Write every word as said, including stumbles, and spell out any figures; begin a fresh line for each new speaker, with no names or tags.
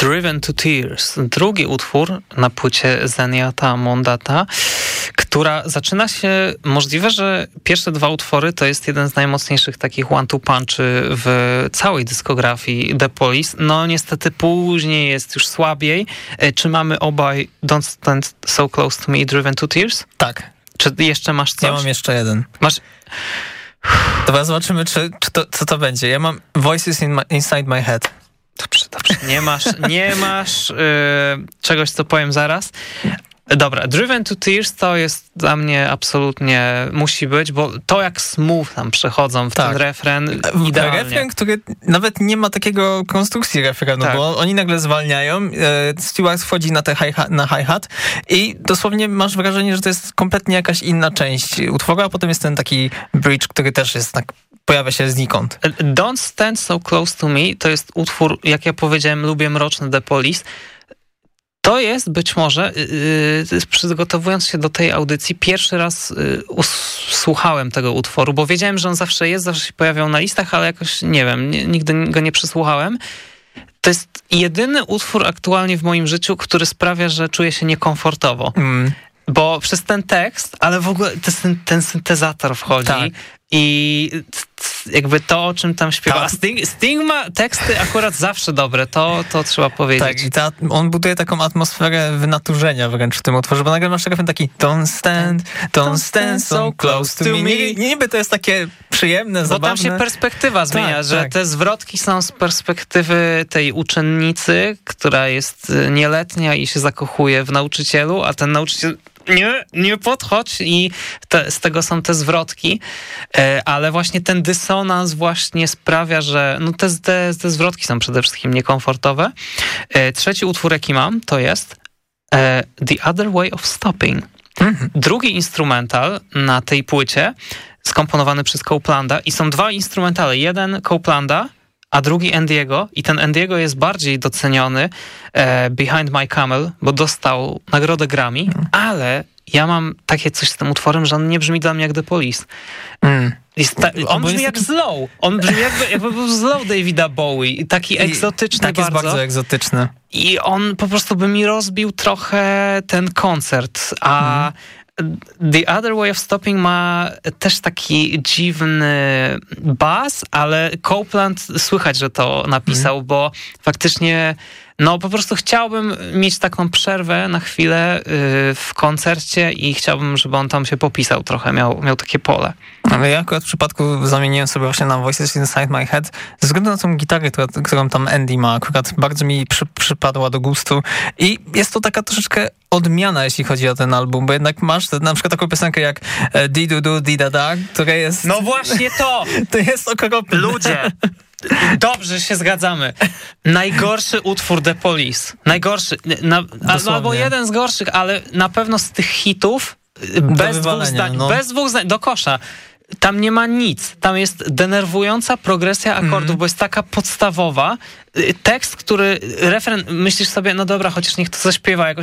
Driven to Tears. Drugi utwór na płycie Zenyatta Mondata, która zaczyna się, możliwe, że pierwsze dwa utwory to jest jeden z najmocniejszych takich one-two punchy w całej dyskografii The Police. No niestety później jest już słabiej. Czy mamy obaj Don't Stand So Close to Me, Driven to Tears?
Tak.
Czy jeszcze masz coś?
Ja mam jeszcze jeden.
Masz...
Dobra, zobaczymy, czy, czy to, co to będzie. Ja mam Voices in my, Inside My Head.
Dobrze, dobrze. Nie masz, nie masz yy, czegoś, co powiem zaraz. Dobra, Driven to Tears to jest dla mnie absolutnie musi być, bo to jak smooth tam przechodzą w tak. ten refren idealnie.
Refren, który nawet nie ma takiego konstrukcji refrenu, tak. bo oni nagle zwalniają, e, Stewart wchodzi na, te hi-hat, na hi-hat i dosłownie masz wrażenie, że to jest kompletnie jakaś inna część utworu, a potem jest ten taki bridge, który też jest tak, pojawia się znikąd.
Don't Stand So Close to Me to jest utwór, jak ja powiedziałem, lubię mroczny The Police. To jest być może, yy, przygotowując się do tej audycji, pierwszy raz yy, słuchałem tego utworu, bo wiedziałem, że on zawsze jest, zawsze się pojawiał na listach, ale jakoś, nie wiem, nie, nigdy go nie przesłuchałem. To jest jedyny utwór aktualnie w moim życiu, który sprawia, że czuję się niekomfortowo. Mm. Bo przez ten tekst, ale w ogóle ten, ten syntezator wchodzi tak. i jakby to, o czym tam śpiewa.
Tak.
Sting, Sting ma teksty akurat zawsze dobre, to, to trzeba powiedzieć.
Tak, i ta, on buduje taką atmosferę wynaturzenia wręcz w tym utworze, bo nagle masz refren taki don't stand, don't stand so close to me. Nie, niby to jest takie przyjemne, bo zabawne.
Bo tam się perspektywa zmienia,
tak,
że
tak.
te zwrotki są z perspektywy tej uczennicy, która jest nieletnia i się zakochuje w nauczycielu, a ten nauczyciel nie, nie podchodź i te, z tego są te zwrotki, e, ale właśnie ten dysonans właśnie sprawia, że no te, te, te zwrotki są przede wszystkim niekomfortowe. E, trzeci utwór, jaki mam, to jest e, The Other Way of Stopping. Mhm. Drugi instrumental na tej płycie, skomponowany przez Copelanda i są dwa instrumentale. Jeden Copelanda, a drugi Andiego i ten Andiego jest bardziej doceniony e, Behind My Camel, bo dostał nagrodę Grammy, mm. ale ja mam takie coś z tym utworem, że on nie brzmi dla mnie jak The Police. Mm. Ta, on brzmi jak taki... slow. On brzmi jakby, jakby był slow Davida Bowie. Taki egzotyczny
tak
bardzo.
jest bardzo egzotyczny.
I on po prostu by mi rozbił trochę ten koncert, a mm. The Other Way of Stopping ma też taki dziwny bas, ale Copeland słychać, że to napisał, mm. bo faktycznie no po prostu chciałbym mieć taką przerwę na chwilę yy, w koncercie i chciałbym, żeby on tam się popisał trochę, miał, miał takie pole.
Ale ja akurat w przypadku zamieniłem sobie właśnie na Voices Inside My Head ze względu na tą gitarę, która, którą tam Andy ma, akurat bardzo mi przy, przypadła do gustu i jest to taka troszeczkę odmiana, jeśli chodzi o ten album, bo jednak masz na przykład taką piosenkę jak Di-du-du, Di-da-da, która jest...
No właśnie to!
To jest okropne.
Ludzie! Dobrze, się zgadzamy. Najgorszy utwór The Police. Najgorszy. Na, albo jeden z gorszych, ale na pewno z tych hitów bez dwóch zdań. No. Bez dwóch zdań. Do kosza. Tam nie ma nic. Tam jest denerwująca progresja akordów, mm. bo jest taka podstawowa. Tekst, który, refren, myślisz sobie, no dobra, chociaż niech to zaśpiewa jakoś